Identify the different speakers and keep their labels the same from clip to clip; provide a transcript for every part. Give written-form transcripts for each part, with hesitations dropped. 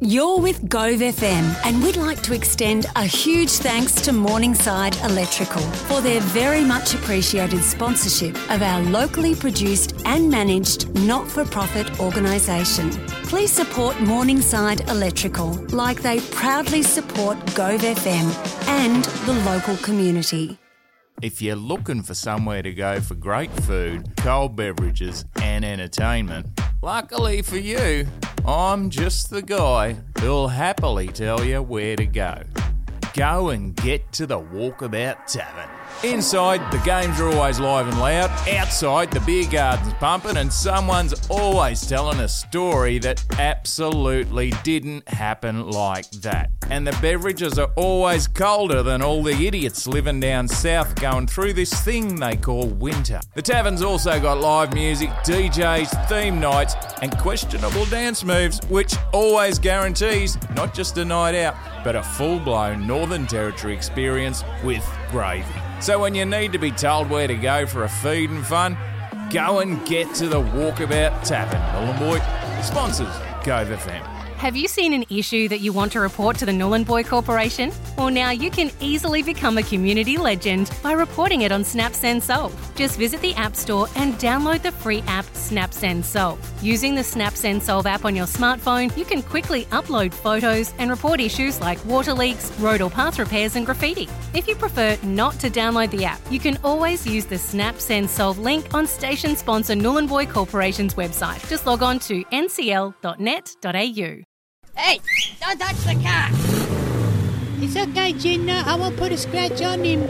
Speaker 1: You're with Gove FM, and we'd like to extend a huge thanks to Morningside Electrical for their very much appreciated sponsorship of our locally produced and managed not-for-profit organisation. Please support Morningside Electrical like they proudly support Gove FM and the local community.
Speaker 2: If you're looking for somewhere to go for great food, cold beverages and entertainment, luckily for you, I'm just the guy who'll happily tell you where to go. Go and get to the Walkabout Tavern. Inside, the games are always live and loud. Outside, the beer garden's pumping and someone's always telling a story that absolutely didn't happen like that. And the beverages are always colder than all the idiots living down south going through this thing they call winter. The tavern's also got live music, DJs, theme nights and questionable dance moves, which always guarantees not just a night out, but a full-blown Northern Territory experience with gravy. So when you need to be told where to go for a feed and fun, go and get to the Walkabout Tavern. Nhulunbuy sponsors Gove FM.
Speaker 3: Have you seen an issue that you want to report to the Nhulunbuy Corporation? Well, now you can easily become a community legend by reporting it on SnapSend Solve. Just visit the App Store and download the free app SnapSend Solve. Using the SnapSend Solve app on your smartphone, you can quickly upload photos and report issues like water leaks, road or path repairs and graffiti. If you prefer not to download the app, you can always use the SnapSend Solve link on station sponsor Nhulunbuy Corporation's website. Just log on to ncl.net.au.
Speaker 4: Hey, don't touch the car!
Speaker 5: It's okay, Jenna. I won't put a scratch on him.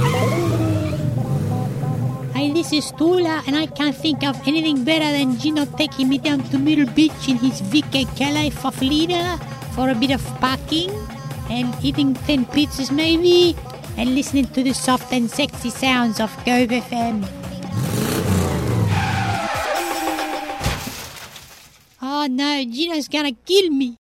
Speaker 5: Hey, this is Tula, and I can't think of anything better than Gino taking me down to Middle Beach in his VK Calais Faflida for a bit of parking and eating 10 pizzas maybe and listening to the soft and sexy sounds of Gove FM. Oh no, Gino's gonna kill me.